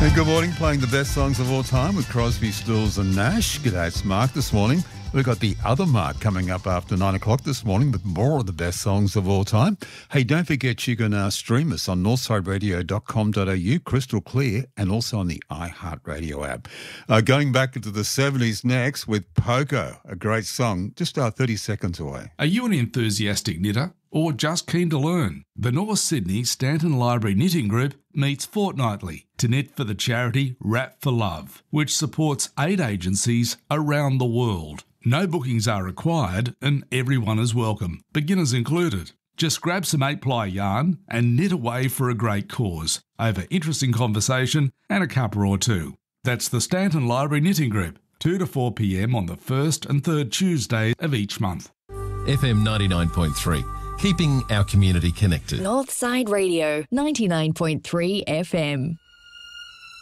And good morning, playing the best songs of all time with Crosby, Stills and Nash. G'day, it's Mark this morning. We've got the other Mark coming up after 9 o'clock this morning with more of the best songs of all time. Hey, don't forget you can stream us on northsideradio.com.au, crystal clear, and also on the iHeartRadio app. Going back into the 70s next with Poco, a great song, just 30 seconds away. Are you an enthusiastic knitter or just keen to learn? The North Sydney Stanton Library Knitting Group meets fortnightly to knit for the charity Wrap for Love, which supports 8 agencies around the world. No bookings are required and everyone is welcome, beginners included. Just grab some 8-ply yarn and knit away for a great cause over interesting conversation and a cuppa or two. That's the Stanton Library Knitting Group, 2 to 4 p.m. on the first and third Tuesday of each month. FM 99.3, keeping our community connected. Northside Radio, 99.3 FM.